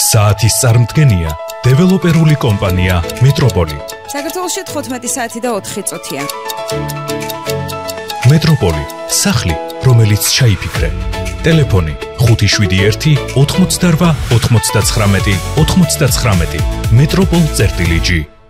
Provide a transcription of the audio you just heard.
საათის წარმდგენია დეველოპერული კომპანია მეტროპოლი. საქართველოში 15 საათი და 4 წუთია. მეტროპოლი, სახლი, რომელიც ჩაიფიქრე. ტელეფონი 571 88 99 99. მეტროპოლ-G